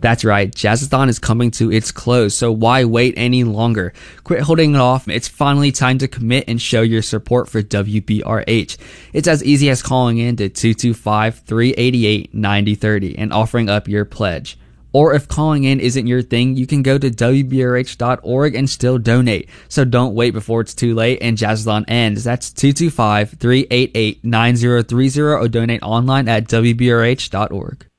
That's right, Jazzathon is coming to its close, so why wait any longer? Quit holding it off. It's finally time to commit and show your support for WBRH. It's as easy as calling in to 225-388-9030 and offering up your pledge. Or if calling in isn't your thing, you can go to WBRH.org and still donate. So don't wait before it's too late and Jazzathon ends. That's 225-388-9030 or donate online at WBRH.org.